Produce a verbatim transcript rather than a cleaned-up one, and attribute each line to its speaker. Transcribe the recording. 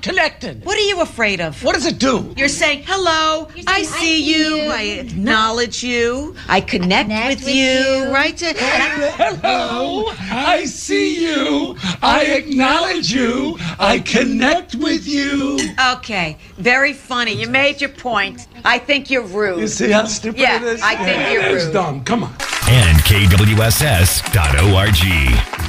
Speaker 1: connecting.
Speaker 2: What are you afraid of?
Speaker 1: What does it do?
Speaker 2: You're saying, hello,
Speaker 3: You're saying,
Speaker 2: I see you, I acknowledge you, I connect,
Speaker 3: connect
Speaker 2: with,
Speaker 3: with
Speaker 2: you,
Speaker 3: you.
Speaker 2: right? To,
Speaker 1: Hello, I see you. I acknowledge you. I connect with you.
Speaker 2: okay, very funny. You made your point. I think you're rude.
Speaker 1: You see how stupid
Speaker 2: Yeah,
Speaker 1: it is?
Speaker 2: I think you're
Speaker 1: It's
Speaker 2: rude.
Speaker 1: dumb. Come on.
Speaker 4: and K W S S dot org.